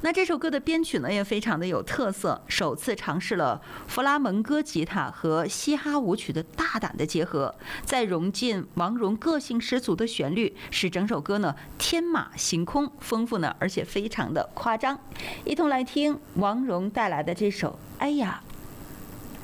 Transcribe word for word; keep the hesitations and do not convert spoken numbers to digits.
那这首歌的编曲呢也非常的有特色，首次尝试了弗拉门戈吉他和嘻哈舞曲的大胆的结合，再融进王蓉个性十足的旋律，使整首歌呢天马行空、丰富呢，而且非常的夸张。一同来听王蓉带来的这首《哎呀》。